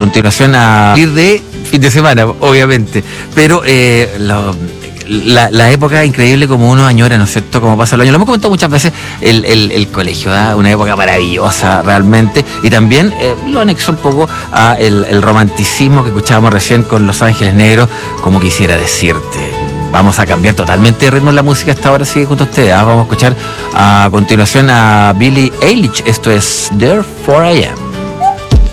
continuación a ir de fin de semana, obviamente, pero la época increíble como uno añora, ¿no es cierto? Como pasa el año. Lo hemos comentado muchas veces, el colegio, ¿eh? Una época maravillosa realmente, y también lo anexó un poco a el romanticismo que escuchábamos recién con Los Ángeles Negros, como quisiera decirte. Vamos a cambiar totalmente de ritmo en la música. Hasta ahora sigue junto a ustedes. Vamos a escuchar a continuación a Billie Eilish. Esto es Therefore I Am.